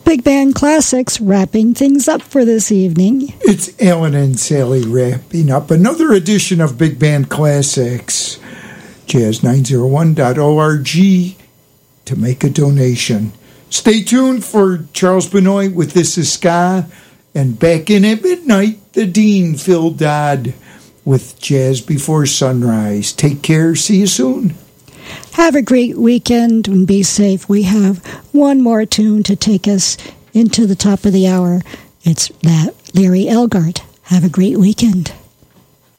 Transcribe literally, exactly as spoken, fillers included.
Big Band Classics wrapping things up for this evening. It's Alan and Sally wrapping up another edition of Big Band Classics. jazz nine oh one dot org to make a donation. Stay tuned for Charles Benoit with This Is Ska, and back in at midnight, the Dean, Phil Dodd, with Jazz Before Sunrise. Take care. See you soon. Have a great weekend and be safe. We have one more tune to take us into the top of the hour. It's that Larry Elgart. Have a great weekend.